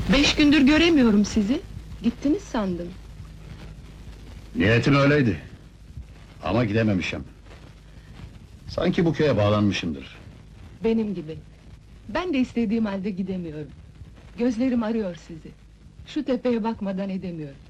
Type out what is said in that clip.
5 gündür göremiyorum sizi. Gittiniz sandım. Niyetim öyleydi. Ama gidememişim. Sanki bu köye bağlanmışımdır. Benim gibi. Ben de istediğim halde gidemiyorum. Gözlerim arıyor sizi. Şu tepeye bakmadan edemiyorum.